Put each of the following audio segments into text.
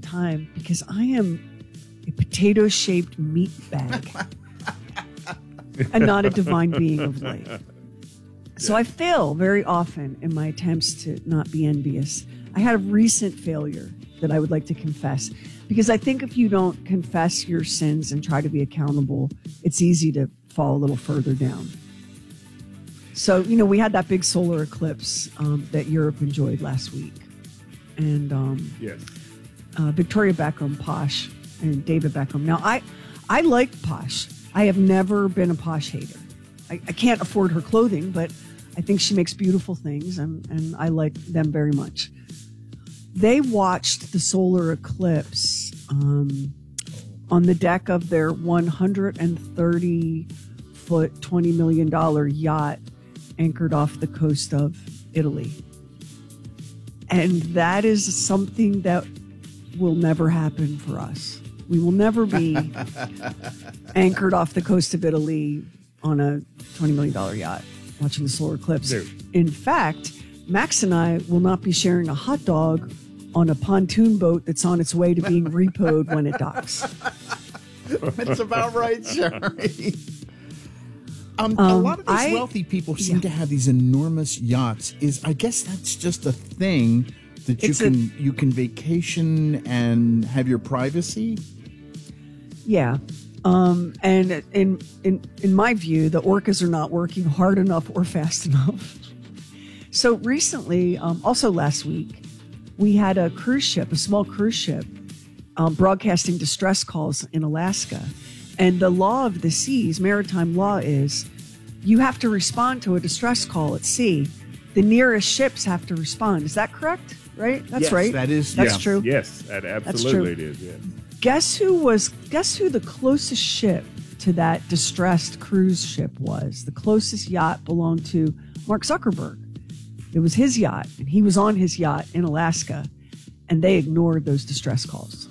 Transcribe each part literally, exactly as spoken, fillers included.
time because I am a potato-shaped meat bag and not a divine being of light. So I fail very often in my attempts to not be envious. I had a recent failure that I would like to confess because I think if you don't confess your sins and try to be accountable, it's easy to fall a little further down. So, you know, we had that big solar eclipse um, that Europe enjoyed last week. And um, yes. uh, Victoria Beckham, Posh, and David Beckham. Now, I, I like Posh. I have never been a Posh hater. I, I can't afford her clothing, but I think she makes beautiful things, and, and I like them very much. They watched the solar eclipse um, on the deck of their one hundred thirty foot, twenty million dollars yacht anchored off the coast of Italy. And that is something that will never happen for us. We will never be anchored off the coast of Italy on a twenty million dollars yacht watching the solar eclipse. Dude. In fact, Max and I will not be sharing a hot dog on a pontoon boat that's on its way to being repoed when it docks. That's about right, Sherry. Um, Um, a lot of these I- wealthy people seem yeah. to have these enormous yachts. Is I guess that's just a thing that you It's a- can you can vacation and have your privacy. Yeah. Um, and in, in, in my view, the orcas are not working hard enough or fast enough. So recently, um, also last week, we had a cruise ship, a small cruise ship, um, broadcasting distress calls in Alaska. And the law of the seas, maritime law, is you have to respond to a distress call at sea. The nearest ships have to respond. Is that correct? Right? That's Yes, right. that is- That's yes, true. Yes, that absolutely true. it is. Yeah. Guess who was? Guess who the closest ship to that distressed cruise ship was? The closest yacht belonged to Mark Zuckerberg. It was his yacht, and he was on his yacht in Alaska, and they ignored those distress calls.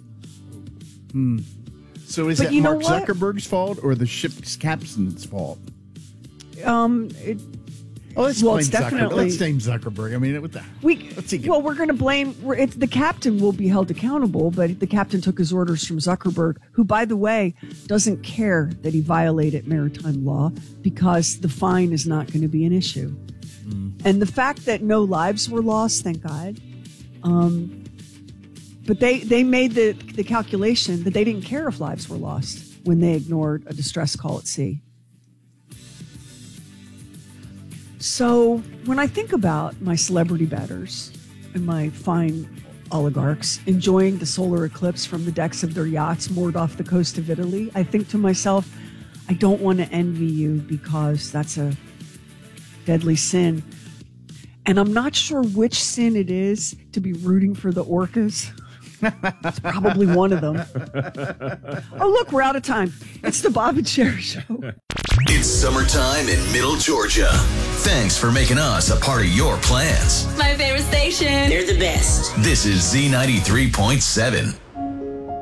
So is But that you know Mark what? Zuckerberg's fault or the ship's captain's fault? Um, it, Oh, let's Well, blame it's Zuckerberg. definitely- Let's name Zuckerberg. I mean, what the? we Let's see. well, we're going to blame. We're, it's the captain will be held accountable, but the captain took his orders from Zuckerberg, who, by the way, doesn't care that he violated maritime law because the fine is not going to be an issue. And the fact that no lives were lost, thank God. Um, but they, they made the, the calculation that they didn't care if lives were lost when they ignored a distress call at sea. So when I think about my celebrity betters and my fine oligarchs enjoying the solar eclipse from the decks of their yachts moored off the coast of Italy, I think to myself, I don't want to envy you because that's a deadly sin. And I'm not sure which sin it is to be rooting for the orcas. It's probably one of them. Oh, look, we're out of time. It's the Bob and Sherry Show. It's summertime in Middle Georgia. Thanks for making us a part of your plans. My favorite station. They're the best. This is Z ninety-three point seven.